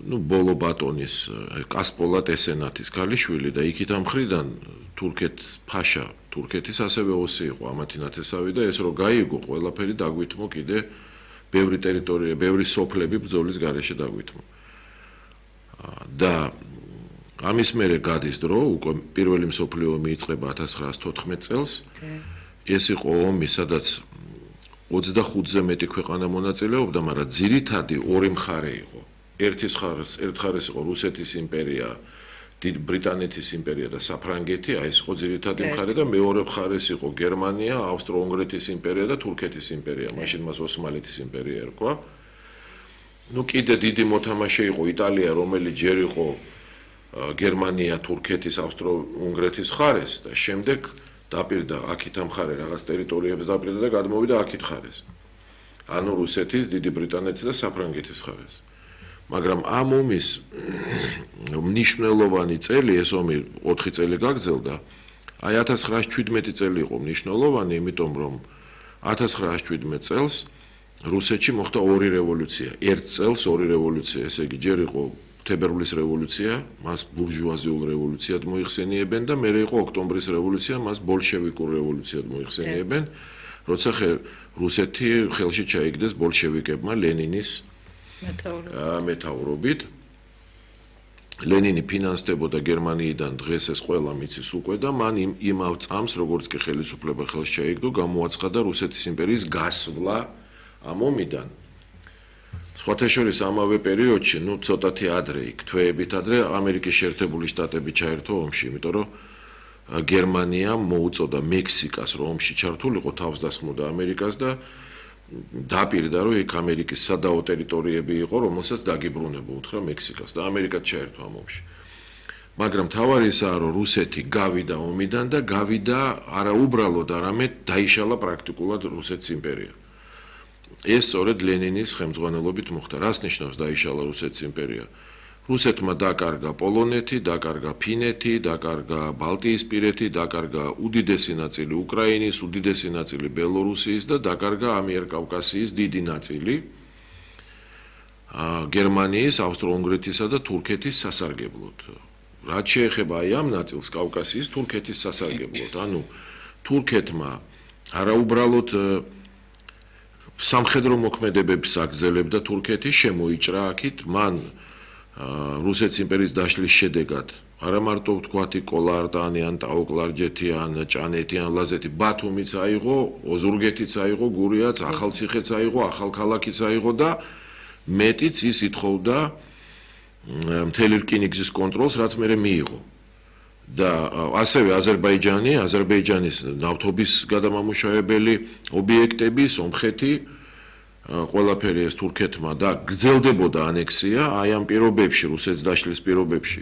ბოლო ბატონის კასპოლატ ესენათის ქალიშვილი და იქით ამ მხრიდან თურქეთის ასევე ოსი იყო ამათი ნათესავი და ეს რო გაიგო ყველაფერი დაგვითმო კიდე ბევრი ტერიტორია, ბევრი სოფლები ბრძოლის გარეშე დაგვითმო. და ამის მერე გადის დრო, უკვე პირველი მსოფლიო ომი იწყება 1914 წელს. ეს იყო ომი, სადაც 25-ზე მეტი ქვეყანა მონაწილეობდა, მაგრამ ძირითადი ორი მხარე იყო. ერთ მხარეს იყო რუსეთის იმპერია, ბრიტანეთის იმპერია და საფრანგეთი, აი ეს იყო ძირითადი მხარე და მეორე მხარეს იყო გერმანია, ავსტრო-უნგრეთის იმპერია და თურქეთის იმპერია, მაშინ მას ოსმალეთის იმპერია ერქვა. კიდე დიდი მოთამაშე იყო იტალია, რომელიც ჯერ იყო გერმანია, თურქეთის, ავსტრო-უნგრეთის მხარეს და შემდეგ დაპირდა აქით ამ მხარე რაღაც ტერიტორიებს დაპირდა და გადმოვიდა აქით მხარეს. ანუ რუსეთის, დიდი ბრიტანეთის და საფრანგეთის მხარეს. მაგრამ ამ ომის მნიშვნელოვანი წელი, ეს ომი 4 წელი გაგრძელდა. აი 1917 წელი იყო მნიშვნელოვანი, იმიტომ რომ 1917 წელს რუსეთში მოხდა ორი რევოლუცია. ერთ წელს ორი რევოლუცია, ესე იგი ჯერ იყო თებერვლის რევოლუცია, მას ბურჟუაზიულ რევოლუციად მოიხსენიებენ და მერე იყო ოქტომბრის რევოლუცია, მას ბოლშევიკურ რევოლუციად მოიხსენიებენ, როცა რუსეთი ხელში ჩაიგდეს ბოლშევიკებმა ლენინის მეთაურობით. ლენინი ფინანსდებოდა გერმანიიდან, დღეს ეს ყველა მიცის უკვე და მან იმავ წამს, როგორც კი ხელისუფლება ხელში ჩაიგდო, გამოაცხადა რუსეთის იმპერიის გასვლა ამ ომიდან. სხვათა შორის ამავე პერიოდში, ცოტათი ადრე იქ, თვეებით ადრე ამერიკის შეერთებული შტატები ჩაერთო ომში, იმიტომ რომ გერმანიამ მოუწოდა მექსიკას, რომ ომში ჩართულიყო, თავს დასხმოდა ამერიკას და დაპირდა, რომ იქ ამერიკის სადაო ტერიტორიები იყო, რომელსაც დაგიბრუნება უთხრა მექსიკას და ამერიკაც ჩაერთო ამ ომში. მაგრამ თავარი ისაა, რომ რუსეთი გავიდა ომიდან და გავიდა არა უბრალოდ, არამედ დაიშალა პრაქტიკულად რუსეთის იმპერია. ეს სწორედ ლენინის ხელმძღვანელობით მოხდა. რას ნიშნავს დაიშალა რუსეთის იმპერია? რუსეთმა დაკარგა პოლონეთი, დაკარგა ფინეთი, დაკარგა ბალტიისპირეთი, დაკარგა უდიდესი ნაწილი უკრაინის, უდიდესი ნაწილი ბელორუსიის და დაკარგა ამიერკავკასიის დიდი ნაწილი გერმანიის, ავსტრო-უნგრეთისა და თურქეთის სასარგებლოდ. რაც შეეხება აი ამ ნაწილს კავკასიის თურქეთის სასარგებლოდ, ანუ თურქეთმა არაუბრალოდ სამხედრო მოქმედებებს აგრძელებდა თურქეთი, შემოიჭრა აქით, მან რუსეთის იმპერიის დაშლის შედეგად არა მარტო ვთქვათი კოლარტანი ან ტაოკლარჯეთი ან ჭანეთი ან ლაზეთი, ბათუმიც აიღო, ოზურგეთიც აიღო, გურიაც, ახალციხეც აიღო, ახალქალაქიც აიღო და მეტიც ის ითხოვდა მთელი რკინიგზის კონტროლს, რაც მერე მიიღო. და ასევე აზერბაიჯანის ნავთობის გადამამუშავებელი ობიექტები, სომხეთი, ყველაფერი ეს თურქეთმა და გრძელდებოდა ანექსია აი ამ პირობებში, რუსეთის დაშლის პირობებში.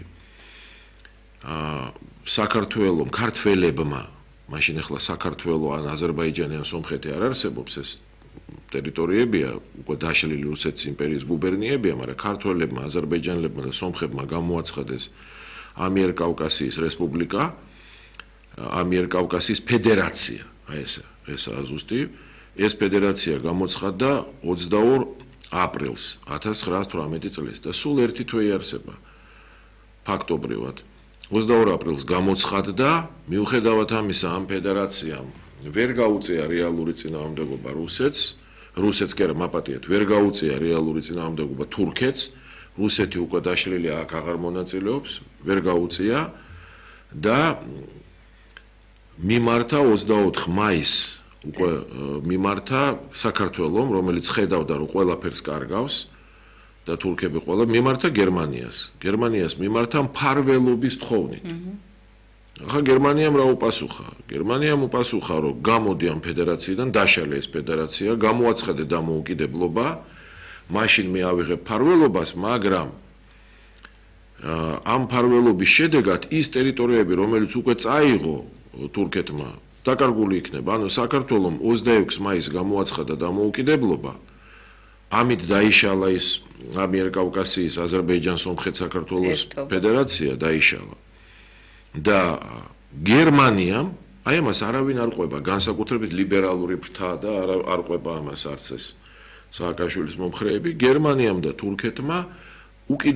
საქართველოს ქართველებმა, მაშინ ახლა საქართველოს ან აზერბაიჯანი ან სომხეთი არ არსებობს, ეს ტერიტორიებია, უკვე დაშლილი რუსეთის იმპერიის გუბერნიებია, მაგრამ ქართველებმა, აზერბაიჯანელებმა და სომხებმა გამოაცხადეს ამიერკავკასიის რესპუბლიკა, ამიერკავკასიის ფედერაცია, აი ესაა ზუსტი. ეს ფედერაცია გამოცხადდა 22 აპრილს 1918 წლის და სულ ერთი თვე იარსება ფაქტობრივად. 22 აპრილს გამოცხადდა, მიუხედავად ამისა, ამ ფედერაციამ ვერ გაუწია რეალური წინააღმდეგობა რუსეთს კი არა, მაპატიეთ, ვერ გაუწია რეალური წინააღმდეგობა თურქეთს, რუსეთი უკვე დაშლილი აქ აღარ მონაწილეობს, ვერ გაუწია და მიმართა 24 მაისს უკვე მიმართა საქართველომ, რომელიც ხედავდა, რომ ყველაფერს კარგავს და თურქები ყველა მიმართა გერმანიას მიმართა მფარველობის თხოვნით. ახლა გერმანიამ რა უპასუხა? გერმანიამ უპასუხა, რომ გამოდი ამ ფედერაციიდან, დაშალე ეს ფედერაცია, გამოაცხადე დამოუკიდებლობა, მაშინ მე ავიღებ მფარველობას, მაგრამ ამ მფარველობის შედეგად ის ტერიტორიები, რომელიც უკვე წაიღო თურქეთმა, დაკარგული იქნება. ანუ საქართველოს 26 მაისს გამოაცხადა დამოუკიდებლობა, ამით დაიშალა ის ამიერკავკასიის, აზერბაიჯან-სომხეთ-საქართველოს ფედერაცია დაიშალა. და გერმანიამ აი ამას არავინ არ ყვება, განსაკუთრებით ლიბერალური ფრთა და არ ყვება ამას არც ეს სააკაშვილის მომხრეები. გერმანიამ და თურქეთმა